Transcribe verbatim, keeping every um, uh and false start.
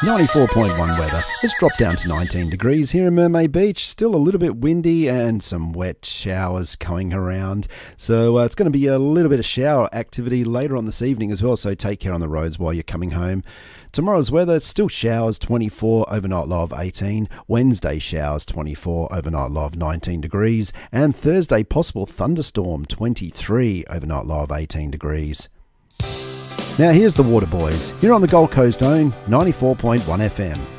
ninety-four point one weather. It's dropped down to nineteen degrees here in Mermaid Beach. Still a little bit windy and some wet showers coming around. So uh, it's going to be a little bit of shower activity later on this evening as well. So take care on the roads while you're coming home. Tomorrow's weather, still showers, twenty-four, overnight low of eighteen. Wednesday showers, twenty-four, overnight low of nineteen degrees. And Thursday, possible thunderstorm, twenty-three, overnight low of eighteen degrees. Now here's the Water Boys, here on the Gold Coast Own, ninety-four point one F M.